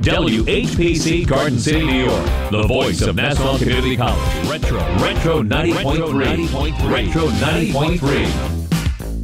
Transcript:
WHPC Garden City, New York. The voice of Nassau Community College. Retro 90.3. Retro 90.3.